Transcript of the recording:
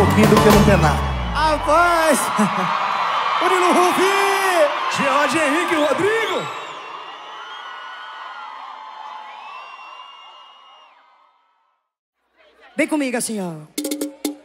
pouquinho do que não ter nada. Rapaz! Murilo Rufi! Gerard Henrique Rodrigo! Vem comigo assim, ó.